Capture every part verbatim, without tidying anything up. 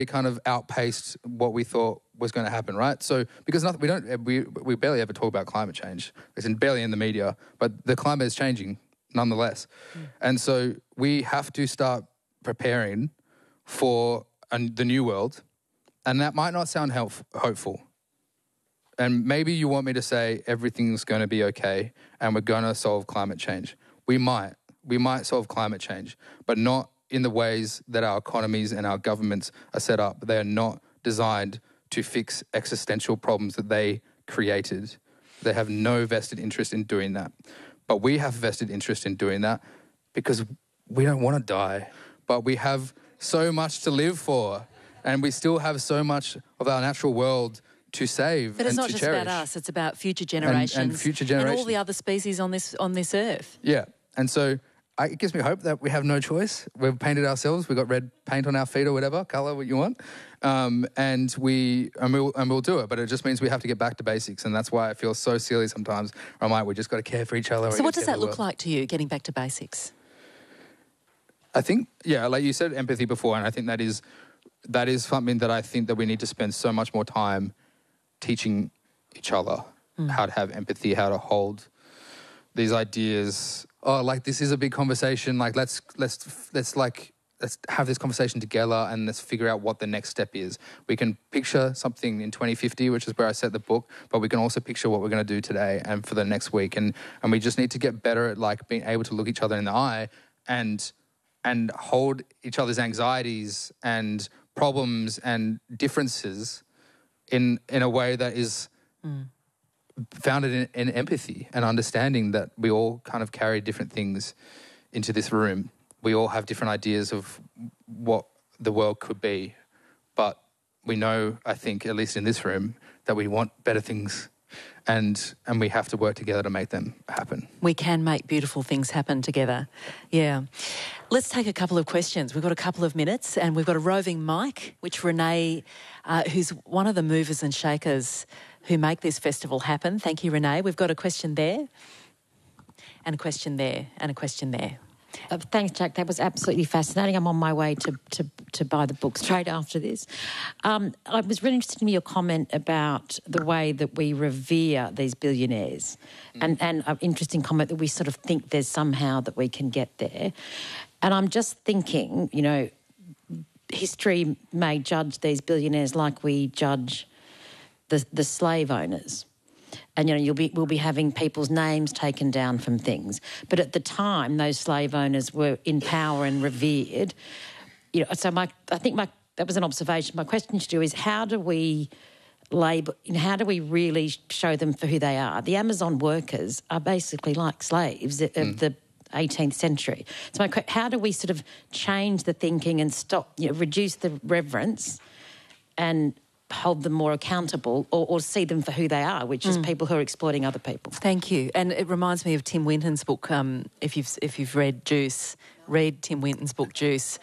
it kind of outpaced what we thought was going to happen, right? So because nothing, we don't, we we barely ever talk about climate change. It's in, barely in the media, but the climate is changing nonetheless. Mm. And so we have to start preparing for an, the new world. And that might not sound help, hopeful. And maybe you want me to say everything's going to be okay and we're going to solve climate change. We might. We might solve climate change, but not in the ways that our economies and our governments are set up. They are not designed to fix existential problems that they created. They have no vested interest in doing that. But we have vested interest in doing that because we don't want to die. But we have so much to live for, and we still have so much of our natural world to save and to cherish. But it's not just about us, it's about future generations. And, and future generations. And all the other species on this on this earth. Yeah. And so I, it gives me hope that we have no choice. We've painted ourselves. We've got red paint on our feet or whatever, colour what you want. Um, and, we, and, we'll, and we'll do it. But it just means we have to get back to basics. And that's why I feel so silly sometimes. I'm like, we just got to care for each other. So what does that look like to you, getting back to basics? I think, yeah, like you said, empathy before. And I think that is that is something that I think that we need to spend so much more time teaching each other mm. how to have empathy, how to hold these ideas. Oh, like this is a big conversation. Like let's let's let's like let's have this conversation together and let's figure out what the next step is. We can picture something in twenty fifty, which is where I set the book, but we can also picture what we're going to do today and for the next week. And and we just need to get better at like being able to look each other in the eye and and hold each other's anxieties and problems and differences in in a way that is mm. founded in, in empathy and understanding that we all kind of carry different things into this room. We all have different ideas of what the world could be, but we know, I think, at least in this room, that we want better things and and we have to work together to make them happen. We can make beautiful things happen together. Yeah. Let's take a couple of questions. We've got a couple of minutes and we've got a roving mic, which Renee, uh, who's one of the movers and shakers who make this festival happen. Thank you, Renee. We've got a question there and a question there and a question there. Uh, thanks, Jack. That was absolutely fascinating. I'm on my way to, to, to buy the book straight after this. Um, I was really interested in your comment about the way that we revere these billionaires mm. and, and an interesting comment that we sort of think there's somehow that we can get there. And I'm just thinking, you know, history may judge these billionaires like we judge the, the slave owners. And, you know, you'll be, we'll be having people's names taken down from things. But at the time, those slave owners were in power and revered. You know, so my, I think my, that was an observation. My question to you is, how do we label, you know, how do we really show them for who they are? The Amazon workers are basically like slaves of mm. the eighteenth century. So my, how do we sort of change the thinking and stop, you know, reduce the reverence and hold them more accountable or, or see them for who they are, which is mm. people who are exploiting other people. Thank you. And it reminds me of Tim Winton's book, um, if you've if you've read Juice, read Tim Winton's book Juice.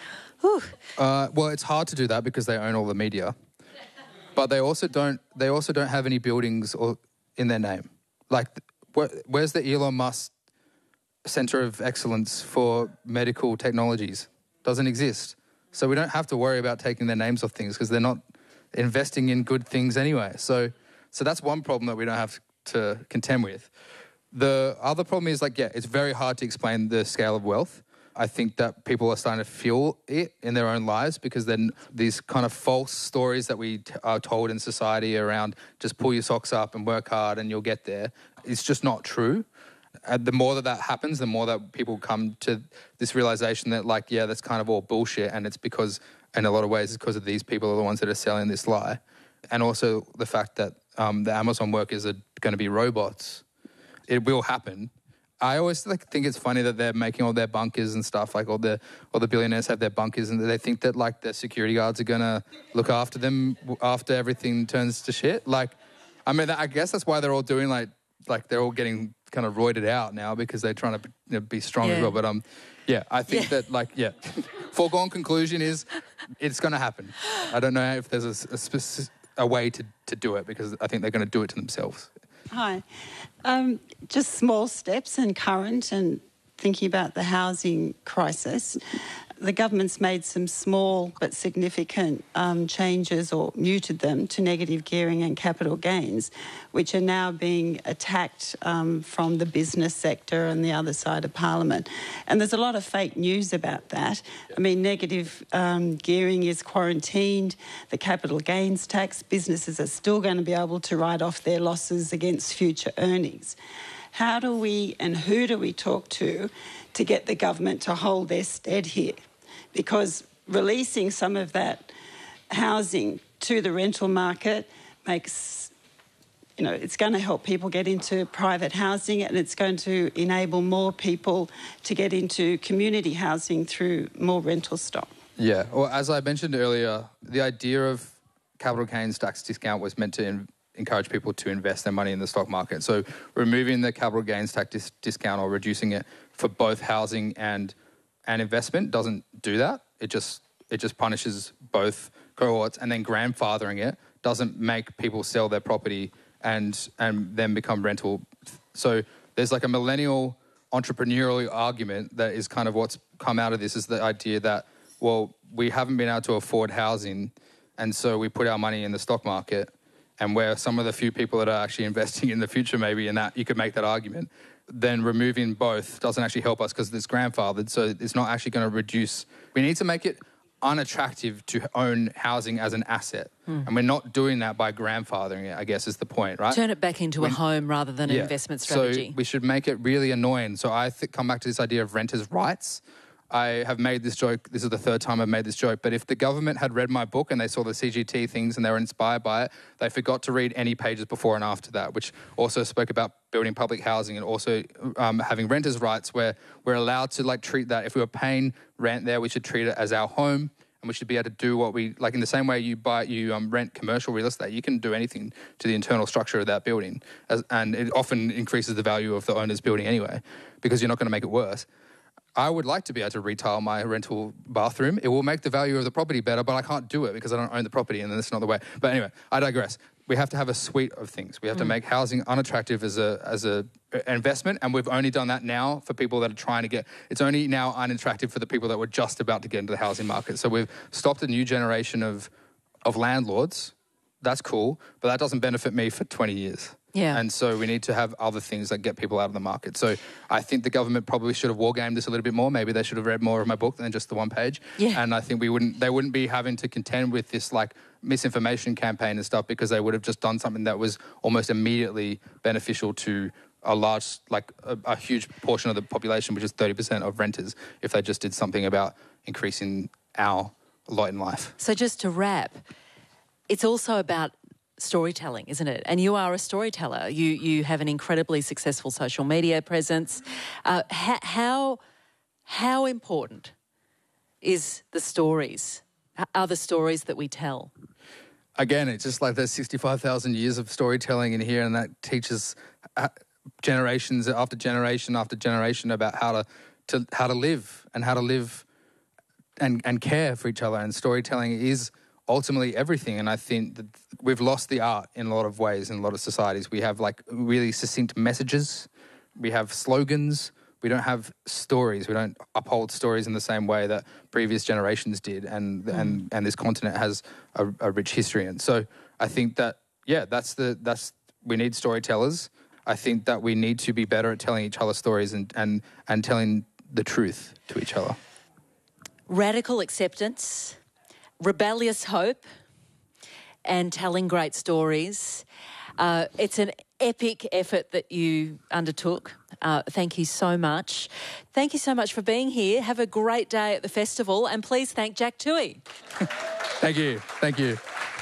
Uh, well, it's hard to do that because they own all the media. But they also don't they also don't have any buildings or in their name. Like, where, where's the Elon Musk Centre of Excellence for Medical Technologies? Doesn't exist. So we don't have to worry about taking their names off things because they're not investing in good things anyway. So so that's one problem that we don't have to contend with. The other problem is, like, yeah, it's very hard to explain the scale of wealth. I think that people are starting to feel it in their own lives because then these kind of false stories that we t- are told in society around just pull your socks up and work hard and you'll get there, it's just not true. And the more that that happens, the more that people come to this realization that, like, yeah, that's kind of all bullshit, and it's because, in a lot of ways, it's because of these people are the ones that are selling this lie. And also the fact that um, the Amazon workers are going to be robots. It will happen. I always like think it's funny that they're making all their bunkers and stuff, like all the all the billionaires have their bunkers, and they think that, like, the security guards are going to look after them after everything turns to shit. Like, I mean, I guess that's why they're all doing, like, like they're all getting kind of roided out now because they're trying to, you know, be strong yeah. as well. But um, yeah, I think yeah. that, like, yeah, foregone conclusion is it's going to happen. I don't know if there's a, a, specific, a way to, to do it because I think they're going to do it to themselves. Hi. Um, just small steps and current and thinking about the housing crisis. the government's made some small but significant um, changes or muted them to negative gearing and capital gains, which are now being attacked um, from the business sector and the other side of Parliament. And there's a lot of fake news about that. I mean, negative um, gearing is quarantined. The capital gains tax, businesses are still going to be able to write off their losses against future earnings. How do we and who do we talk to to get the government to hold their stead here? Because releasing some of that housing to the rental market makes, you know, it's going to help people get into private housing, and it's going to enable more people to get into community housing through more rental stock. Yeah, well, as I mentioned earlier, the idea of capital gains tax discount was meant to in- encourage people to invest their money in the stock market. So removing the capital gains tax dis- discount or reducing it for both housing and and investment doesn't do that. It just it just punishes both cohorts, and then grandfathering it doesn't make people sell their property and and then become rental. So there's like a millennial entrepreneurial argument that is kind of what's come out of this, is the idea that, well, we haven't been able to afford housing, and so we put our money in the stock market, and we're some of the few people that are actually investing in the future maybe, and that you could make that argument. Then removing both doesn't actually help us because it's grandfathered, so it's not actually going to reduce. We need to make it unattractive to own housing as an asset. Mm. And we're not doing that by grandfathering it, I guess is the point, right? Turn it back into when, a home rather than yeah. an investment strategy. So we should make it really annoying. So I th- come back to this idea of renters' rights. I have made this joke, this is the third time I've made this joke, but if the government had read my book and they saw the C G T things and they were inspired by it, they forgot to read any pages before and after that, which also spoke about building public housing and also um, having renters' rights, where we're allowed to like treat that. If we were paying rent there, we should treat it as our home, and we should be able to do what we, like in the same way you buy, you um, rent commercial real estate, you can do anything to the internal structure of that building. As, and it often increases the value of the owner's building anyway, because you're not going to make it worse. I would like to be able to retail my rental bathroom. It will make the value of the property better, but I can't do it because I don't own the property, and that's not the way. But anyway, I digress. We have to have a suite of things. We have mm. to make housing unattractive as a as a investment, and we've only done that now for people that are trying to get. It's only now unattractive for the people that were just about to get into the housing market. So we've stopped a new generation of of landlords. That's cool, but that doesn't benefit me for twenty years. Yeah. And so we need to have other things that get people out of the market. So I think the government probably should have wargamed this a little bit more. Maybe they should have read more of my book than just the one page. Yeah. And I think we wouldn't, they wouldn't be having to contend with this like misinformation campaign and stuff, because they would have just done something that was almost immediately beneficial to a large, like a, a huge portion of the population, which is thirty percent of renters, if they just did something about increasing our lot in life. So just to wrap, it's also about storytelling, isn't it? And you are a storyteller. You you have an incredibly successful social media presence. Uh, ha- how how important is the stories? Are the stories that we tell? Again, it's just like there's sixty-five thousand years of storytelling in here, and that teaches generations after generation after generation about how to, to how to live and how to live and and care for each other. And storytelling is ultimately everything. And I think that we've lost the art in a lot of ways in a lot of societies. We have like really succinct messages. We have slogans. We don't have stories. We don't uphold stories in the same way that previous generations did. And mm. and, and this continent has a, a rich history. And so I think that, yeah, that's the, that's, we need storytellers. I think that we need to be better at telling each other stories and, and, and telling the truth to each other. Radical acceptance, rebellious hope, and telling great stories. Uh, it's an epic effort that you undertook. Uh, thank you so much. Thank you so much for being here. Have a great day at the festival, and please thank Jack Toohey. Thank you. Thank you.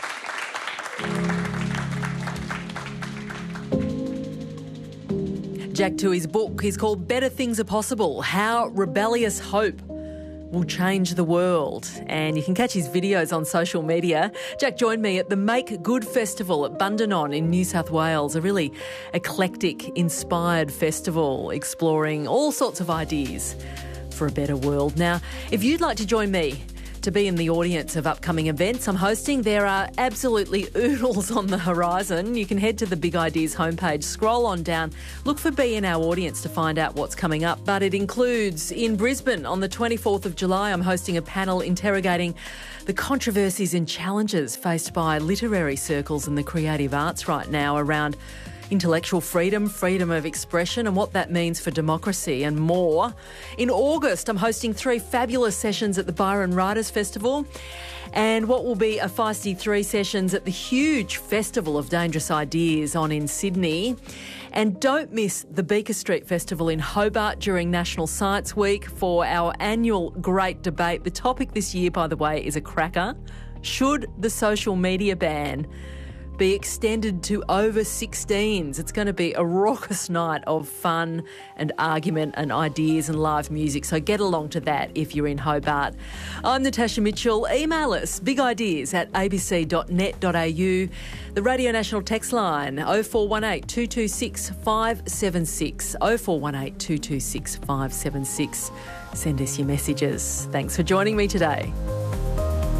Jack Toohey's book is called Better Things Are Possible, How Rebellious Hope Will Change the World. And you can catch his videos on social media. Jack joined me at the Make Good Festival at Bundanon in New South Wales, a really eclectic, inspired festival exploring all sorts of ideas for a better world. Now, if you'd like to join me to be in the audience of upcoming events I'm hosting. There are absolutely oodles on the horizon. You can head to the Big Ideas homepage, scroll on down, look for Be in Our Audience to find out what's coming up. But it includes in Brisbane on the twenty-fourth of July, I'm hosting a panel interrogating the controversies and challenges faced by literary circles and the creative arts right now around intellectual freedom, freedom of expression and what that means for democracy and more. In August, I'm hosting three fabulous sessions at the Byron Writers Festival and what will be a feisty three sessions at the huge Festival of Dangerous Ideas on in Sydney. And don't miss the Beaker Street Festival in Hobart during National Science Week for our annual great debate. The topic this year, by the way, is a cracker. Should the social media ban be extended to over sixteens? It's going to be a raucous night of fun and argument and ideas and live music. So get along to that if you're in Hobart. I'm Natasha Mitchell. Email us bigideas at a b c dot net dot a u. The Radio National text line oh four one eight, two two six, five seven six. oh four one eight, two two six, five seven six. Send us your messages. Thanks for joining me today.